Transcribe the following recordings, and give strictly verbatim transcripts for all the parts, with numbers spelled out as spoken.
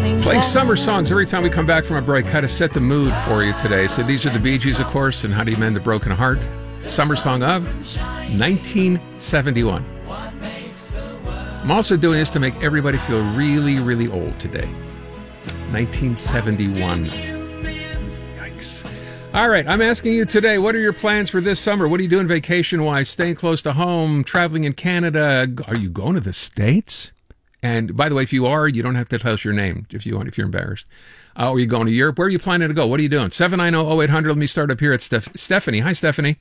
Playing summer songs every time we come back from a break. How to set the mood for you today. So these are the Bee Gees, of course, and How Do You Mend a Broken Heart? Summer song of nineteen seventy-one. I'm also doing this to make everybody feel really, really old today. nineteen seventy-one. Yikes. All right, I'm asking you today, what are your plans for this summer? What are you doing vacation-wise? Staying close to home? Traveling in Canada? Are you going to the States? And by the way, if you are, you don't have to tell us your name if you want, if you're embarrassed. Uh, or are you going to Europe? Where are you planning to go? What are you doing? seven nine zero, zero eight hundred. Let me start up here at Steph- Stephanie. Hi, Stephanie.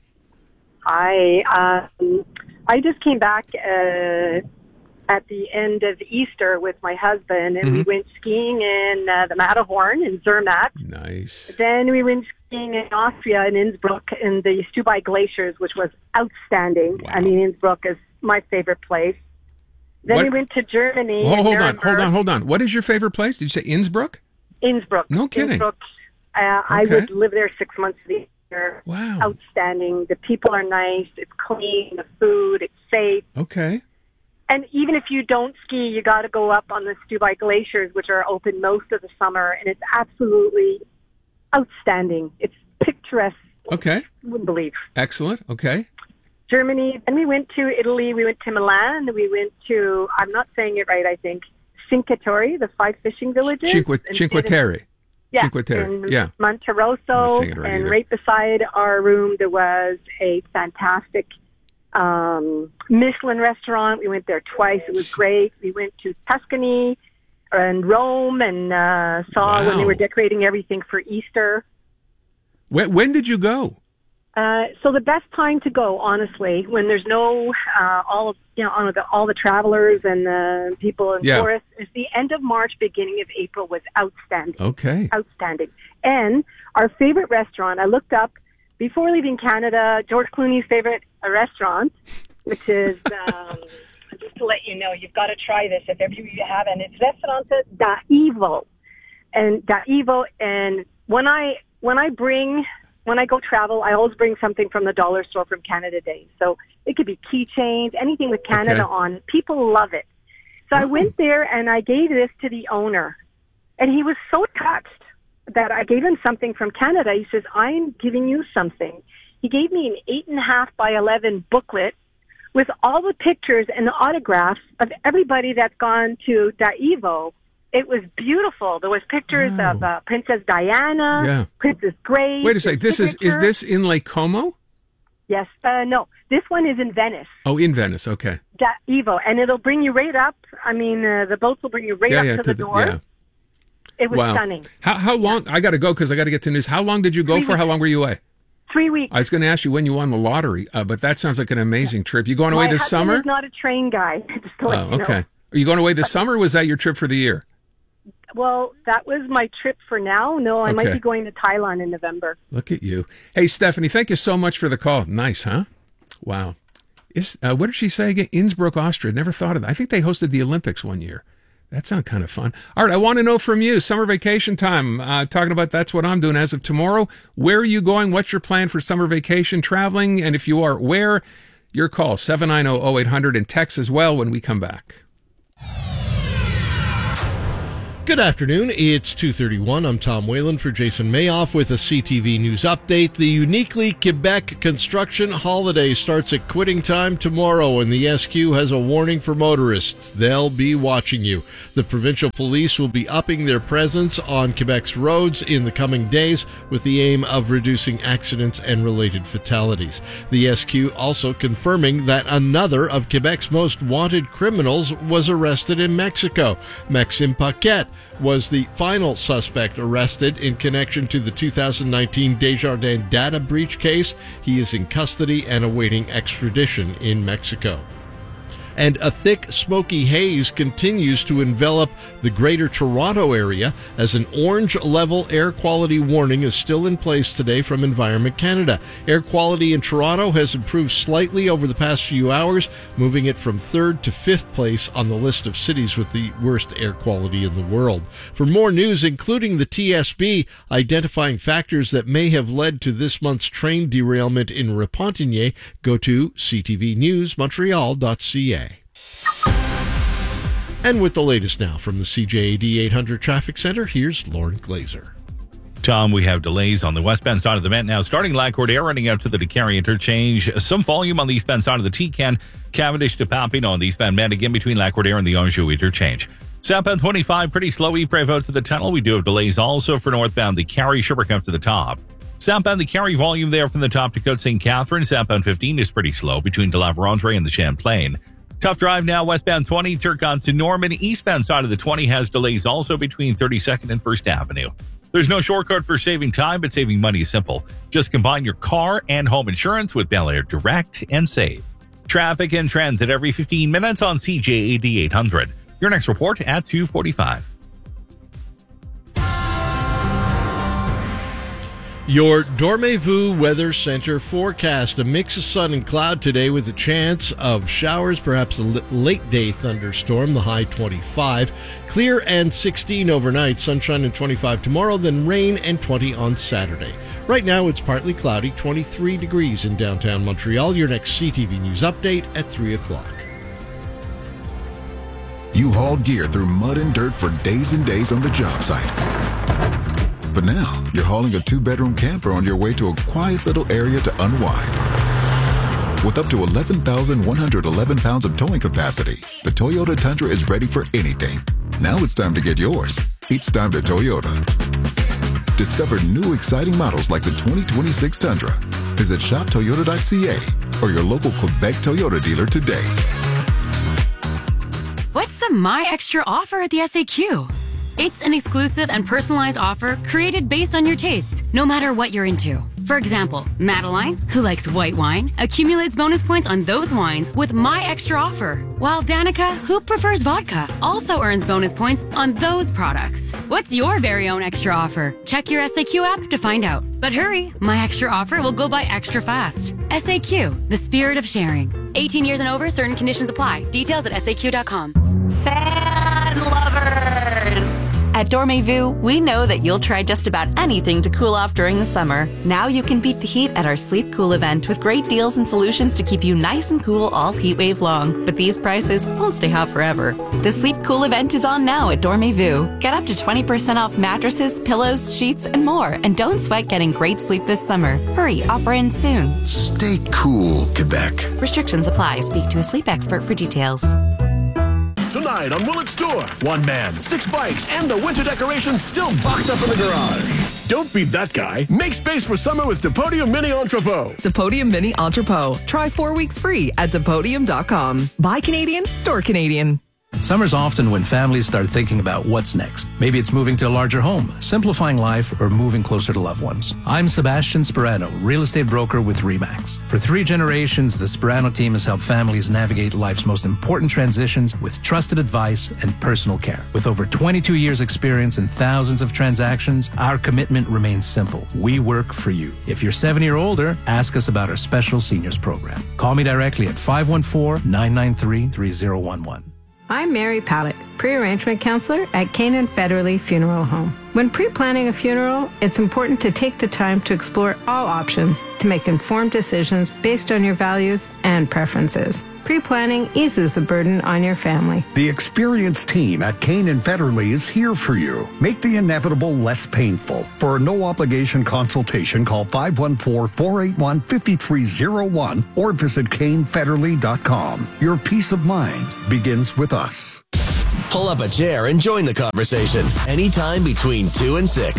Hi. Um, I just came back uh, at the end of Easter with my husband, and mm-hmm. we went skiing in uh, the Matterhorn in Zermatt. Nice. Then we went skiing in Austria, in Innsbruck, in the Stubai Glaciers, which was outstanding. Wow. I mean, Innsbruck is my favorite place. Then what? we went to Germany. Oh, hold on, hold on, hold on. What is your favorite place? Did you say Innsbruck? Innsbruck. No kidding. Innsbruck. Uh, okay. I would live there six months of the year. Wow. Outstanding. The people are nice. It's clean. The food. It's safe. Okay. And even if you don't ski, you got to go up on the Stubai Glaciers, which are open most of the summer, and it's absolutely outstanding. It's picturesque. Okay. You wouldn't believe. Excellent. Okay. Germany. Then we went to Italy. We went to Milan. We went to, I'm not saying it right, I think, Cinque Terre, the five fishing villages. Cinque, Cinque Terre. Yeah, Cinque Terre. in Yeah. Monterosso. Right And either. right beside our room, there was a fantastic um, Michelin restaurant. We went there twice. It was great. We went to Tuscany and Rome and uh, saw Wow. when they were decorating everything for Easter. When, when did you go? Uh, so the best time to go, honestly, when there's no uh, all of, you know all the, all the travelers and the people in Yeah. tourists, is the end of March, beginning of April was outstanding. Okay. Outstanding. And our favorite restaurant, I looked up before leaving Canada, George Clooney's favorite uh, restaurant, which is um, just to let you know, you've got to try this if ever you haven't. It's Restaurante da Ivo, and da Ivo. And when I when I bring When I go travel, I always bring something from the dollar store from Canada Day. So it could be keychains, anything with Canada Okay. on. People love it. So I went there and I gave this to the owner. And he was so touched that I gave him something from Canada. He says, I'm giving you something. He gave me an eight and a half by eleven booklet with all the pictures and the autographs of everybody that's gone to Daivo. It was beautiful. There was pictures Wow. of uh, Princess Diana, Yeah. Princess Grace. Wait a second. This is is signature. this in Lake Como? Yes. Uh, no, this one is in Venice. Oh, in Venice. Okay. Da Evo, and it'll bring you right up. I mean, uh, the boats will bring you right yeah, up yeah. to the door. yeah. It was Wow. stunning. How how long? I got to go because I got to get to news. How long did you go Three for? How weeks. long were you away? Three weeks. I was going to ask you when you won the lottery, uh, but that sounds like an amazing trip. You going away My this husband summer? is not a train guy. Just to let Oh, you know. okay. Are you going away this summer? Or was that your trip for the year? Well, that was my trip for now. No, I might Okay. be going to Thailand in November. Look at you. Hey, Stephanie, thank you so much for the call. Nice, huh? Wow. Is, uh, what did she say again? Innsbruck, Austria. Never thought of that. I think they hosted the Olympics one year. That sounds kind of fun. All right, I want to know from you, summer vacation time, uh, talking about that's what I'm doing as of tomorrow. Where are you going? What's your plan for summer vacation traveling? And if you are, where? Your call, seven nine zero, zero eight hundred, and text as well when we come back. Good afternoon. It's two thirty-one. I'm Tom Whalen for Jason Mayoff with a C T V News update. The uniquely Quebec construction holiday starts at quitting time tomorrow, and the S Q has a warning for motorists. They'll be watching you. The provincial police will be upping their presence on Quebec's roads in the coming days with the aim of reducing accidents and related fatalities. The S Q also confirming that another of Quebec's most wanted criminals was arrested in Mexico. Maxime Paquette was the final suspect arrested in connection to the two thousand nineteen Desjardins data breach case. He is in custody and awaiting extradition in Mexico. And a thick, smoky haze continues to envelop the Greater Toronto area as an orange-level air quality warning is still in place today from Environment Canada. Air quality in Toronto has improved slightly over the past few hours, moving it from third to fifth place on the list of cities with the worst air quality in the world. For more news, including the T S B identifying factors that may have led to this month's train derailment in Repentigny, go to c t v news montreal dot c a. And with the latest now from the C J A D eight hundred Traffic Center, here's Lauren Glazer. Tom, we have delays on the westbound side of the Met now, starting Lac-Courte Air, running out to the DeCarry interchange. Some volume on the eastbound side of the T-Can, Cavendish to Papineau on the eastbound Met, again between Lac-Courte Air and the Anjou interchange. Southbound twenty-five, pretty slow. Ypres to the tunnel. We do have delays also for northbound the Carry, Sherbrooke to the top. Southbound the Carry, volume there from the top to Côte Saint Catherine. Southbound fifteen is pretty slow between De La Vérendrye and the Champlain. Tough drive now, westbound twenty, Turcotte to Norman. Eastbound side of the twenty has delays also between thirty-second and First Avenue. There's no shortcut for saving time, but saving money is simple. Just combine your car and home insurance with Bel Air Direct and save. Traffic and transit every fifteen minutes on C J A D eight hundred. Your next report at two forty-five. Your Dormez-vous Weather Center forecast. A mix of sun and cloud today with a chance of showers, perhaps a late day thunderstorm, the high twenty-five. Clear and sixteen overnight, sunshine and twenty-five tomorrow, then rain and twenty on Saturday. Right now it's partly cloudy, twenty-three degrees in downtown Montreal. Your next C T V News update at three o'clock. You hauled gear through mud and dirt for days and days on the job site. But now, you're hauling a two-bedroom camper on your way to a quiet little area to unwind. With up to eleven thousand one hundred eleven pounds of towing capacity, the Toyota Tundra is ready for anything. Now it's time to get yours. It's time to Toyota. Discover new exciting models like the twenty twenty-six Tundra. Visit shop toyota dot c a or your local Quebec Toyota dealer today. What's the My Extra offer at the S A Q? It's an exclusive and personalized offer created based on your tastes, no matter what you're into. For example, Madeline, who likes white wine, accumulates bonus points on those wines with My Extra offer, while Danica, who prefers vodka, also earns bonus points on those products. What's your very own extra offer? Check your S A Q app to find out. But hurry, My Extra offer will go by extra fast. S A Q, the spirit of sharing. eighteen years and over, certain conditions apply. Details at S A Q dot com. Fan lovers! At Dormez-vous, we know that you'll try just about anything to cool off during the summer. Now you can beat the heat at our Sleep Cool event with great deals and solutions to keep you nice and cool all heat wave long. But these prices won't stay hot forever. The Sleep Cool event is on now at Dormez-vous. Get up to twenty percent off mattresses, pillows, sheets, and more. And don't sweat getting great sleep this summer. Hurry, offer ends soon. Stay cool, Quebec. Restrictions apply. Speak to a sleep expert for details. Tonight on Willet's Tour, one man, six bikes, and the winter decorations still boxed up in the garage. Don't be that guy. Make space for summer with Depodium Mini Entrepot. Depodium Mini Entrepot. Try four weeks free at Depodium dot com. Buy Canadian, store Canadian. Summer's often when families start thinking about what's next. Maybe it's moving to a larger home, simplifying life, or moving closer to loved ones. I'm Sebastian Sperano, real estate broker with RE/MAX. For three generations, the Sperano team has helped families navigate life's most important transitions with trusted advice and personal care. With over twenty-two years experience and thousands of transactions, our commitment remains simple. We work for you. If you're seventy or older, ask us about our special seniors program. Call me directly at five one four, nine nine three, three zero one one. I'm Mary Pallett, pre-arrangement counselor at Canaan Federally Funeral Home. When pre-planning a funeral, it's important to take the time to explore all options to make informed decisions based on your values and preferences. Pre-planning eases the burden on your family. The experienced team at Canaan Federally is here for you. Make the inevitable less painful. For a no-obligation consultation, call five one four, four eight one, five three zero one or visit Kane Federally dot com. Your peace of mind begins with us. Pull up a chair and join the conversation anytime between two and six.